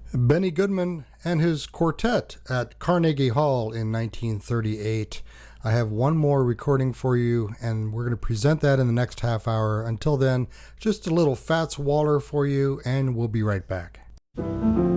Benny Goodman and his quartet at Carnegie Hall in 1938. I have one more recording for you, and we're going to present that in the next half hour. Until then, just a little Fats Waller for you, and we'll be right back.